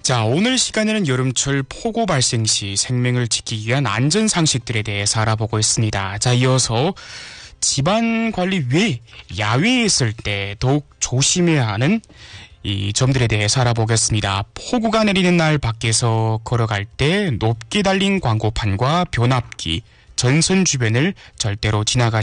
자, 오늘 시간에는 여름철 폭우 발생 시 생명을 지키기 위한 안전 상식들에 대해서 알아보고 있습니다. 자, 이어서 집안 관리 외 야외에 있을 때 더욱 조심해야 하는 이 점들에 대해서 알아보겠습니다. 폭우가 내리는 날 밖에서 걸어갈 때 높게 달린 광고판과 변압기, 전선 주변을 절대로 지나가지